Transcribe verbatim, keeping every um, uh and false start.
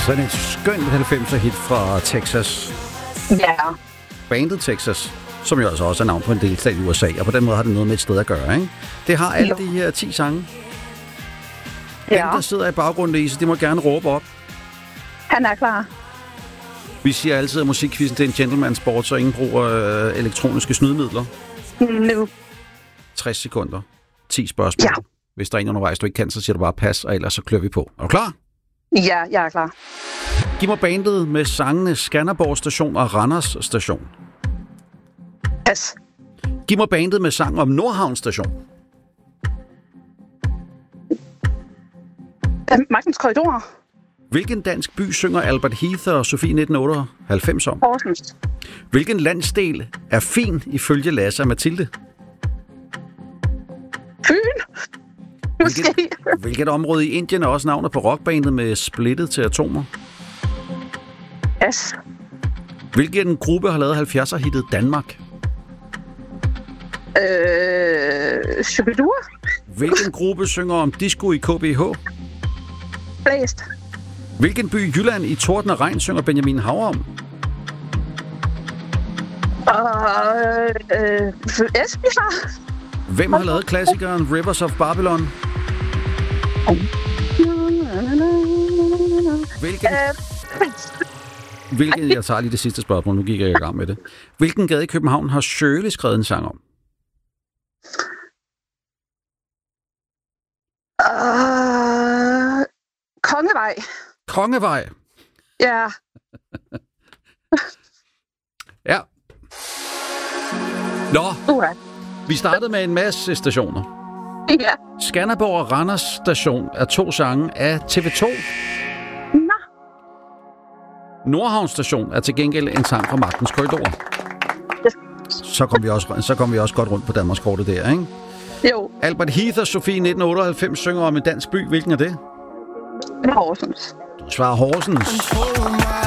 Sådan et skønt halvfemser hit fra Texas. Ja. Bandet Texas, som jo altså også er navn på en delstat i U S A, og på den måde har det noget med et sted at gøre, ikke? Det har alle jo. De her ti sange. Ja. Dem, der sidder i baggrunden, Lise, de må gerne råbe op. Han er klar. Vi siger altid, at musikquizzen det er en gentleman sport, så ingen bruger øh, elektroniske snydemidler. Nu. tres sekunder. ti spørgsmål. Ja. Hvis der er en undervejs, du ikke kan, så siger du bare pas, og ellers så klør vi på. Er du klar? Ja, jeg er klar. Giv mig bandet med sangene Skanderborg Station og Randers Station. Pas. Giv mig bandet med sang om Nordhavn Station. Magtens Korridor. Hvilken dansk by synger Albert Heath og Sofie nitten otteoghalvfems om? Horsens. Hvilken landsdel er fin ifølge Lasse og Mathilde? Fyn. Måske. Hvilket, hvilket område i Indien er også navnet på rockbandet med Splittet til Atomer? Pas. Hvilken gruppe har lavet halvfjerdser-hittet Danmark? Øh, Shubidua. Hvilken gruppe synger om disco i K B H? Blæst. Hvilken by i Jylland i Torden og Regn synger Benjamin Haver om? Og øh, Esbjerg. Hvem har lavet klassikeren Rivers of Babylon? Hvilken... Hvilken... Jeg tager lige det sidste spørgsmål, nu gik jeg i gang med det. Hvilken gade i København har Shirley skrevet en sang om? Uh, Kongevej. Kongevej. Ja. Ja. Nå, Uh. vi startede med en masse stationer. Ja. Skanderborg og Randers Station er to sange af T V to. Nå. Nordhavn Station er til gengæld en sang fra Magtens Korridor. Så kom vi også, så kom vi også godt rundt på Danmarkskortet der, ikke? Jo. Albert Heath og Sofie nitten otteoghalvfems synger om en dansk by. Hvilken er det? Horsens. Du svarer Horsens.